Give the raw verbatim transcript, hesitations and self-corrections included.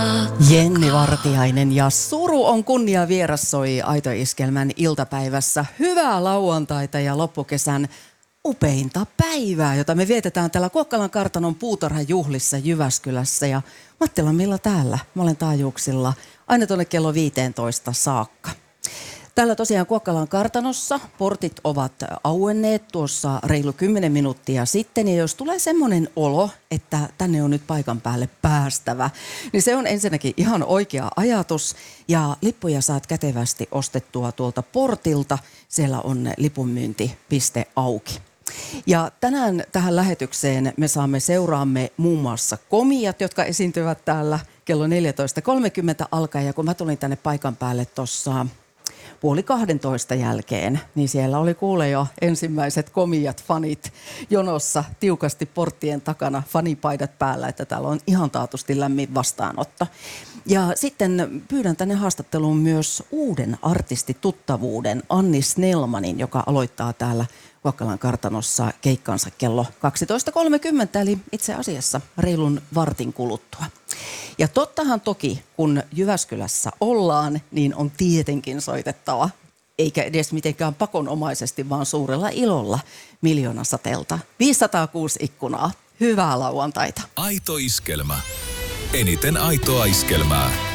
Jenni Vartiainen ja Suru on kunnia vieras soi Aito Iskelmän iltapäivässä. Hyvää lauantaita ja loppukesän upeinta päivää, jota me vietetään täällä Kuokkalan kartanon puutarhajuhlissa Jyväskylässä. Ja Mattila Milla täällä. Mä olen taajuuksilla aina tuonne kello viisitoista saakka. Täällä tosiaan Kuokkalan kartanossa portit ovat auenneet tuossa reilu kymmenen minuuttia sitten. Ja jos tulee semmoinen olo, että tänne on nyt paikan päälle päästävä, niin se on ensinnäkin ihan oikea ajatus. Ja lippuja saat kätevästi ostettua tuolta portilta. Siellä on lipunmyyntipiste auki. Ja tänään tähän lähetykseen me saamme seuraamme muun muassa komijat, jotka esiintyvät täällä kello neljätoista kolmekymmentä alkaen. Ja kun mä tulin tänne paikan päälle tuossa puoli kahdentoista jälkeen, niin siellä oli kuule jo ensimmäiset komijat, fanit jonossa tiukasti porttien takana, fanipaidat päällä, että täällä on ihan taatusti lämmin vastaanotto. Ja sitten pyydän tänne haastatteluun myös uuden artistituttavuuden, Anni Snellmanin, joka aloittaa täällä Kuokkalan kartanossa keikkansa kello kaksitoista kolmekymmentä, eli itse asiassa reilun vartin kuluttua. Ja tottahan toki, kun Jyväskylässä ollaan, niin on tietenkin soitettava, eikä edes mitenkään pakonomaisesti, vaan suurella ilolla Miljoonasateelta. viisisataakuusi ikkunaa. Hyvää lauantaita. Aito Iskelmä. Eniten aitoa iskelmää.